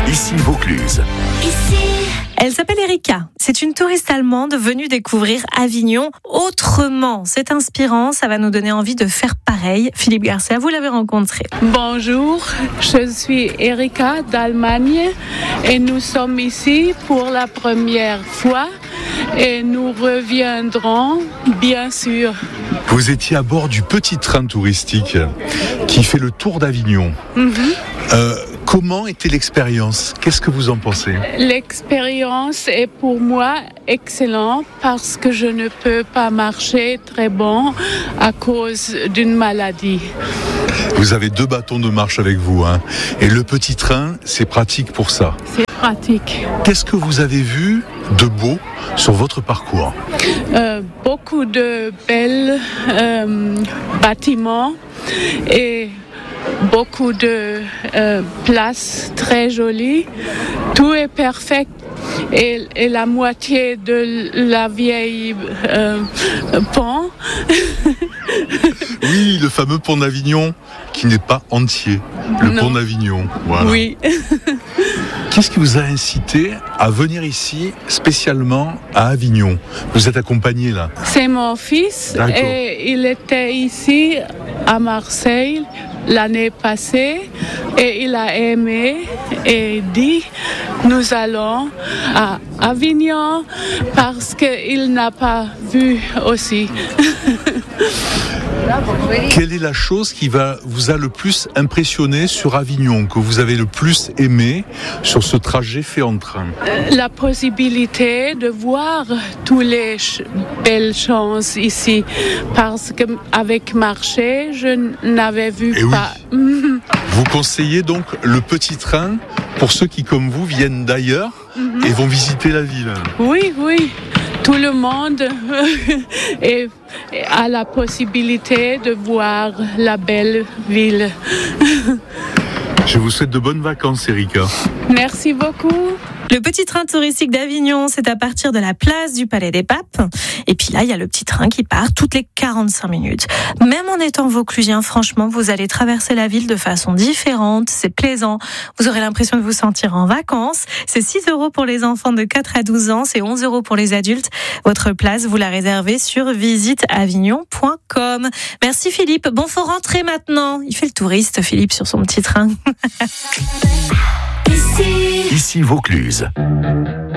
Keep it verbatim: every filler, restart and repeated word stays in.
Ici Vaucluse. Ici. Elle s'appelle Erika. C'est une touriste allemande venue découvrir Avignon autrement. C'est inspirant, ça va nous donner envie de faire pareil. Philippe Garcia, vous l'avez rencontré. Bonjour, je suis Erika d'Allemagne et nous sommes ici pour la première fois et nous reviendrons bien sûr. Vous étiez à bord du petit train touristique qui fait le tour d'Avignon. Mm-hmm. Euh, comment était l'expérience ? Qu'est-ce que vous en pensez ? L'expérience est pour moi excellente parce que je ne peux pas marcher très bon à cause d'une maladie. Vous avez deux bâtons de marche avec vous, hein, et le petit train, c'est pratique pour ça. C'est pratique. Qu'est-ce que vous avez vu de beau sur votre parcours ? euh, Beaucoup de belles euh, bâtiments et beaucoup de euh, places très jolies. Tout est parfait. Et, et la moitié de la vieille euh, pont. Oui, le fameux pont d'Avignon qui n'est pas entier. Le non. pont d'Avignon. Voilà. Oui. Qu'est-ce qui vous a incité à venir ici, spécialement à Avignon ? Vous êtes accompagné là ? C'est mon fils. D'accord. Et il était ici à Marseille l'année passée et il a aimé et dit nous allons à Avignon parce qu'il n'a pas vu aussi. Quelle est la chose qui va, vous a le plus impressionné sur Avignon, que vous avez le plus aimé sur ce trajet fait en train ? La possibilité de voir toutes les ch- belles choses ici, parce qu'avec marché, je n'avais vu Et pas. Oui. Vous conseillez donc le petit train pour ceux qui, comme vous, viennent d'ailleurs mm-hmm. et vont visiter la ville ? Oui, oui. Tout le monde est, a la possibilité de voir la belle ville. Je vous souhaite de bonnes vacances, Erika. Merci beaucoup. Le petit train touristique d'Avignon, c'est à partir de la place du Palais des Papes. Et puis là, il y a le petit train qui part toutes les quarante-cinq minutes. Même en étant vauclusien, franchement, vous allez traverser la ville de façon différente. C'est plaisant. Vous aurez l'impression de vous sentir en vacances. C'est six euros pour les enfants de quatre à douze ans. C'est onze euros pour les adultes. Votre place, vous la réservez sur visite avignon point com. Merci Philippe. Bon, faut rentrer maintenant. Il fait le touriste, Philippe, sur son petit train. Ici Vaucluse.